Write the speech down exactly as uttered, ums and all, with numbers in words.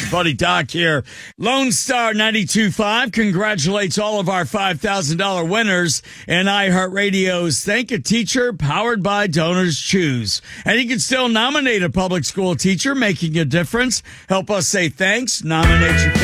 Buddy Doc here. Lone Star ninety-two point five congratulates all of our five thousand dollars winners in iHeartRadio's Thank a Teacher powered by Donors Choose. And you can still nominate a public school teacher making a difference. Help us say thanks. Nominate your